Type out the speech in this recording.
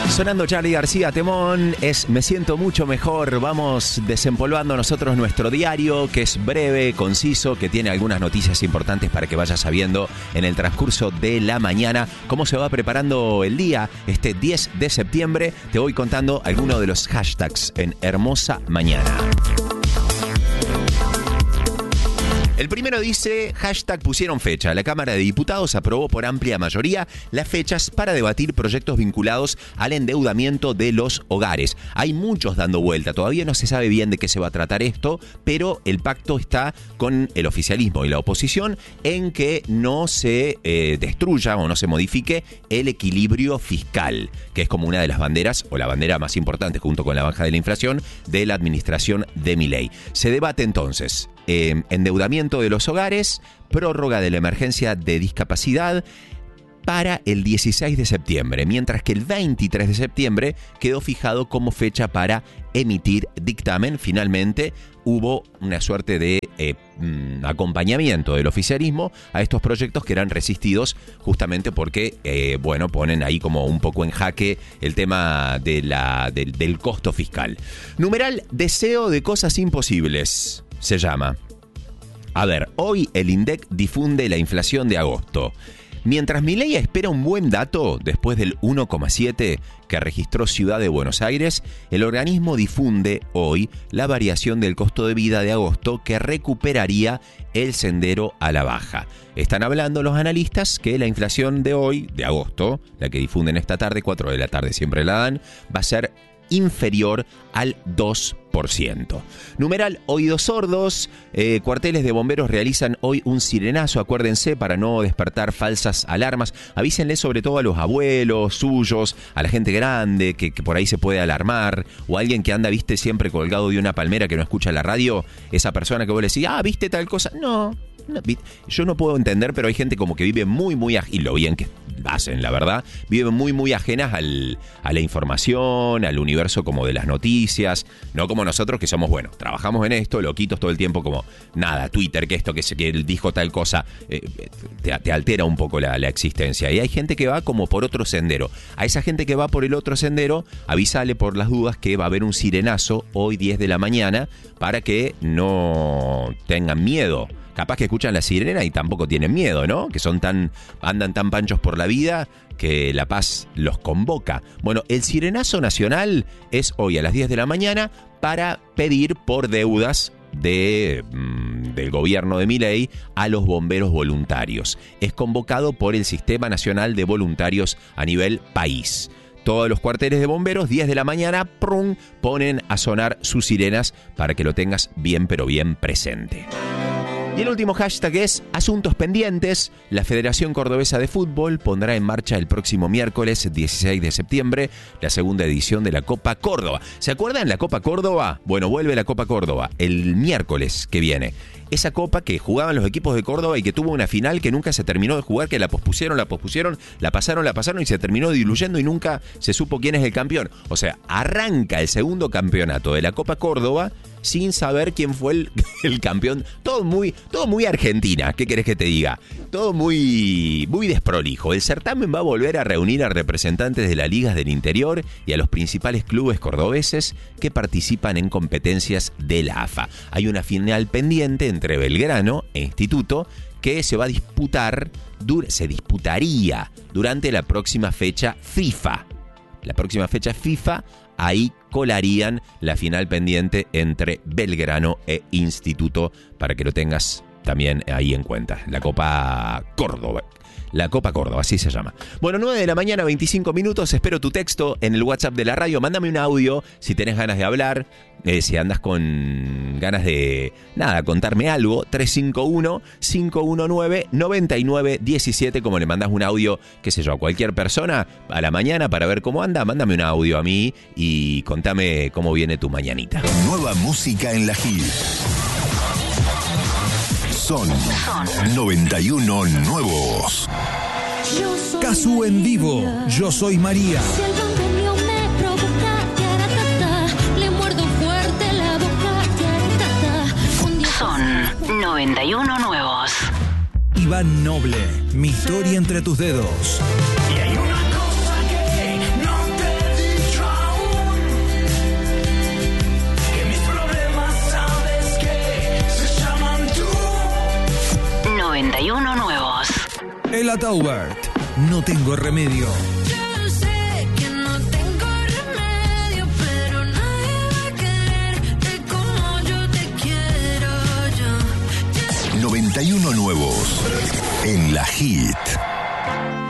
Sonando Charly García, temón, es Me siento mucho mejor. Vamos desempolvando nosotros nuestro diario, que es breve, conciso, que tiene algunas noticias importantes para que vayas sabiendo en el transcurso de la mañana cómo se va preparando el día. Este 10 de septiembre te voy contando algunos de los hashtags en Hermosa Mañana. El primero dice, hashtag pusieron fecha. La Cámara de Diputados aprobó por amplia mayoría las fechas para debatir proyectos vinculados al endeudamiento de los hogares. Hay muchos dando vuelta, todavía no se sabe bien de qué se va a tratar esto, pero el pacto está con el oficialismo y la oposición en que no se destruya o no se modifique el equilibrio fiscal, que es como una de las banderas, o la bandera más importante junto con la baja de la inflación, de la administración de Milei. Se debate entonces endeudamiento de los hogares, prórroga de la emergencia de discapacidad para el 16 de septiembre, mientras que el 23 de septiembre quedó fijado como fecha para emitir dictamen. Finalmente hubo una suerte de acompañamiento del oficialismo a estos proyectos que eran resistidos justamente porque, ponen ahí como un poco en jaque el tema del costo fiscal. Numeral deseo de cosas imposibles. Se llama. A ver, hoy el INDEC difunde la inflación de agosto. Mientras Milei espera un buen dato, después del 1,7 que registró Ciudad de Buenos Aires, el organismo difunde hoy la variación del costo de vida de agosto que recuperaría el sendero a la baja. Están hablando los analistas que la inflación de hoy, de agosto, la que difunden esta tarde, 4 de la tarde siempre la dan, va a ser inferior al 2%. Numeral oídos sordos. Cuarteles de bomberos realizan hoy un sirenazo, acuérdense, para no despertar falsas alarmas. Avísenle sobre todo a los abuelos suyos, a la gente grande que por ahí se puede alarmar, o a alguien que anda, viste, siempre colgado de una palmera que no escucha la radio. Esa persona que vos le decís, viste tal cosa. No, yo no puedo entender, pero hay gente como que vive muy, y lo bien que hacen, la verdad, viven muy ajenas a la información, al universo como de las noticias, no como nosotros que somos, trabajamos en esto, loquitos todo el tiempo, como nada, Twitter, que él dijo tal cosa, te altera un poco la existencia. Y hay gente que va como por otro sendero. A esa gente que va por el otro sendero, avísale por las dudas que va a haber un sirenazo hoy 10 de la mañana para que no tengan miedo. Capaz que escuchan la sirena y tampoco tienen miedo, ¿no? Que andan tan panchos por la vida que la paz los convoca. Bueno, el sirenazo nacional es hoy a las 10 de la mañana para pedir por deudas del gobierno de Milei a los bomberos voluntarios. Es convocado por el Sistema Nacional de Voluntarios a nivel país. Todos los cuarteles de bomberos, 10 de la mañana, ponen a sonar sus sirenas para que lo tengas bien, pero bien presente. Y el último hashtag es asuntos pendientes. La Federación Cordobesa de Fútbol pondrá en marcha el próximo miércoles 16 de septiembre la segunda edición de la Copa Córdoba. ¿Se acuerdan la Copa Córdoba? Bueno, vuelve la Copa Córdoba el miércoles que viene. Esa copa que jugaban los equipos de Córdoba y que tuvo una final que nunca se terminó de jugar, que la pospusieron, la pasaron y se terminó diluyendo y nunca se supo quién es el campeón. O sea, arranca el segundo campeonato de la Copa Córdoba sin saber quién fue el campeón. Todo muy Argentina, ¿qué querés que te diga? Todo muy desprolijo. El certamen va a volver a reunir a representantes de las ligas del interior y a los principales clubes cordobeses que participan en competencias de la AFA. Hay una final pendiente entre Belgrano e Instituto que se disputaría durante la próxima fecha FIFA. La próxima fecha FIFA, ahí colarían la final pendiente entre Belgrano e Instituto, para que lo tengas también ahí en cuenta. La Copa Córdoba. La Copa Córdoba, así se llama. Bueno, 9 de la mañana, 25 minutos. Espero tu texto en el WhatsApp de la radio. Mándame un audio si tenés ganas de hablar. Si andas con ganas de, contarme algo. 351-519-9917. Como le mandás un audio, qué sé yo, a cualquier persona a la mañana para ver cómo anda, mándame un audio a mí y contame cómo viene tu mañanita. Nueva música en la Hit. Son 91 nuevos. Cazzu en vivo. Yo soy María. Si el mío me provoca, le muerdo fuerte la boca, Son 91 nuevos. Iván Noble, mi historia entre tus dedos. Y hay una cosa que no te 91 nuevos. Ella Taubert, no tengo remedio. Yo sé que no tengo remedio, pero nadie va a quererte como yo te quiero yo. 91 nuevos en la Hit.